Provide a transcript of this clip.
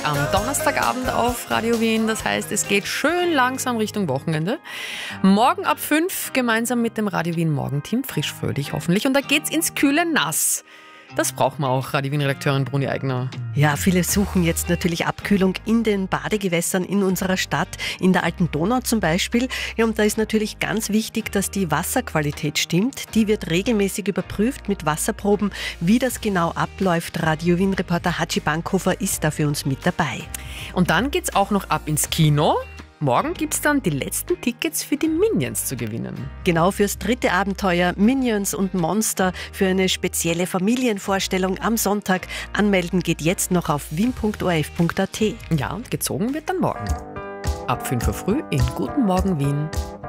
am Donnerstagabend auf Radio Wien. Das heißt, es geht schön langsam Richtung Wochenende. Morgen ab 5 gemeinsam mit dem Radio Wien Morgenteam, frisch fröhlich hoffentlich. Und da geht's ins kühle Nass. Das braucht man auch, Radio Wien-Redakteurin Bruni Eigner. Ja, viele suchen jetzt natürlich Abkühlung in den Badegewässern in unserer Stadt, in der Alten Donau zum Beispiel. Ja, und da ist natürlich ganz wichtig, dass die Wasserqualität stimmt. Die wird regelmäßig überprüft mit Wasserproben. Wie das genau abläuft, Radio Wien-Reporter Hatschi Bankhofer ist da für uns mit dabei. Und dann geht's auch noch ab ins Kino. Morgen gibt es dann die letzten Tickets für die Minions zu gewinnen. Genau, fürs dritte Abenteuer Minions und Monster für eine spezielle Familienvorstellung am Sonntag. Anmelden geht jetzt noch auf wien.orf.at. Ja, und gezogen wird dann morgen. Ab 5 Uhr früh in Guten Morgen Wien.